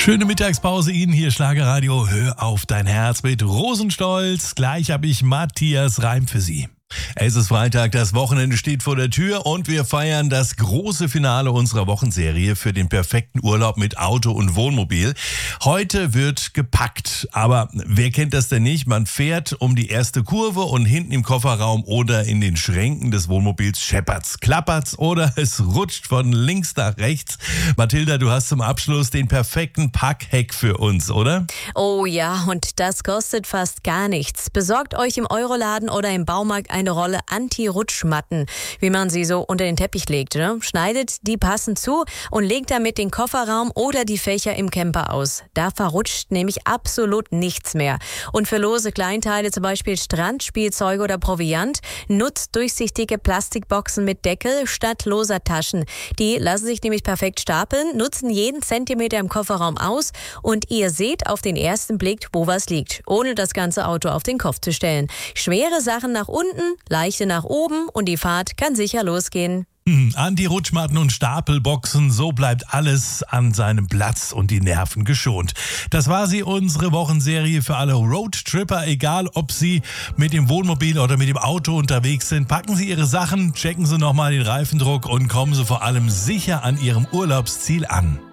Schöne Mittagspause Ihnen, hier Schlagerradio. Hör auf dein Herz mit Rosenstolz. Gleich habe ich Matthias Reim für Sie. Es ist Freitag, das Wochenende steht vor der Tür und wir feiern das große Finale unserer Wochenserie für den perfekten Urlaub mit Auto und Wohnmobil. Heute wird gepackt, aber wer kennt das denn nicht? Man fährt um die erste Kurve und hinten im Kofferraum oder in den Schränken des Wohnmobils scheppert's, klappert's oder es rutscht von links nach rechts. Mathilda, du hast zum Abschluss den perfekten Packhack für uns, oder? Oh ja, und das kostet fast gar nichts. Besorgt euch im Euroladen oder im Baumarkt eine Rolle Anti-Rutschmatten, wie man sie so unter den Teppich legt. Ne? Schneidet die passend zu und legt damit den Kofferraum oder die Fächer im Camper aus. Da verrutscht nämlich absolut nichts mehr. Und für lose Kleinteile, zum Beispiel Strandspielzeuge oder Proviant, nutzt durchsichtige Plastikboxen mit Deckel statt loser Taschen. Die lassen sich nämlich perfekt stapeln, nutzen jeden Zentimeter im Kofferraum aus und ihr seht auf den ersten Blick, wo was liegt, ohne das ganze Auto auf den Kopf zu stellen. Schwere Sachen nach unten, leichte nach oben und die Fahrt kann sicher losgehen. Anti-Rutschmatten und Stapelboxen, so bleibt alles an seinem Platz und die Nerven geschont. Das war sie, unsere Wochenserie für alle Roadtripper, egal ob sie mit dem Wohnmobil oder mit dem Auto unterwegs sind. Packen Sie Ihre Sachen, checken Sie nochmal den Reifendruck und kommen Sie vor allem sicher an Ihrem Urlaubsziel an.